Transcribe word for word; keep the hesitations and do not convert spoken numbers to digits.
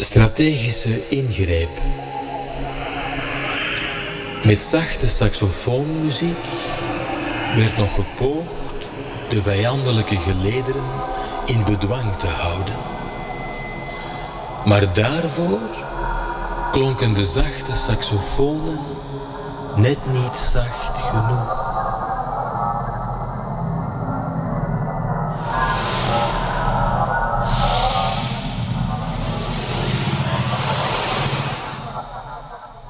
Strategische ingreep. Met zachte saxofoonmuziek werd nog gepoogd de vijandelijke gelederen in bedwang te houden. Maar daarvoor klonken de zachte saxofonen net niet zacht genoeg.